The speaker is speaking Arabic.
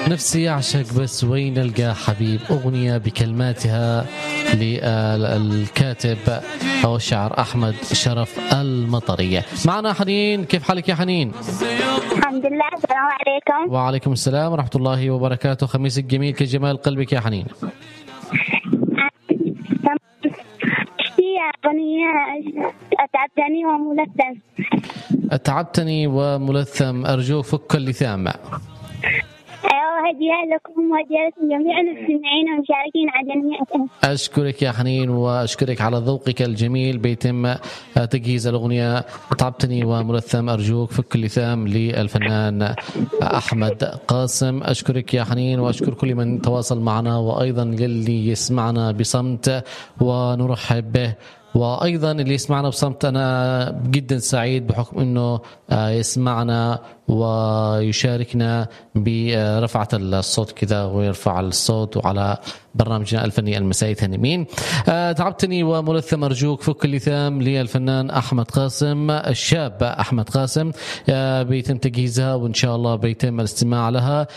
نفسي أعشق بس وين ألقى حبيب، أغنية بكلماتها للكاتب أو الشاعر أحمد شرف المطرية. معنا حنين، كيف حالك يا حنين؟ الحمد لله. السلام عليكم. وعليكم السلام ورحمة الله وبركاته. خميسك جميل كجمال قلبك يا حنين. أغنية أتعبتني وملثم. أتعبتني وملثم، أرجوك فك اللثام. هدية لكم وهدية لكم جميع المستمعين والمشاركين عدنية. أشكرك يا حنين وأشكرك على ذوقك الجميل. بيتم تجهيز الأغنية أتعبتني وملثم أرجوك فك اللثام للفنان أحمد قاسم. أشكرك يا حنين وأشكر كل من تواصل معنا، وأيضا للي يسمعنا بصمت ونرحب به، وأيضا اللي يسمعنا بصمت أنا جدا سعيد بحكم أنه يسمعنا ويشاركنا برفعة الصوت كذا ويرفع الصوت وعلى برنامجنا الفني المسائي ثانيين. تعبتني وملثم أرجوك فك اللثام للفنان أحمد قاسم، الشاب أحمد قاسم. بيتم تجهيزها وإن شاء الله بيتم الاستماع لها